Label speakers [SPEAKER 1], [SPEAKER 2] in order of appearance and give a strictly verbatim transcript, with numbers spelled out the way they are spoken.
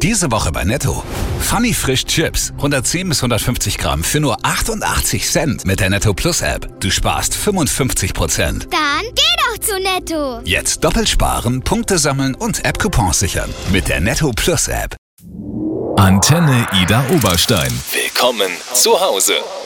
[SPEAKER 1] Diese Woche bei Netto. Funny Frisch Chips. hundertzehn bis hundertfünfzig Gramm für nur achtundachtzig Cent mit der Netto Plus App. Du sparst fünfundfünfzig Prozent.
[SPEAKER 2] Dann geh doch zu Netto.
[SPEAKER 1] Jetzt doppelt sparen, Punkte sammeln und App-Coupons sichern. Mit der Netto Plus App.
[SPEAKER 3] Antenne Ida Oberstein. Willkommen zu Hause.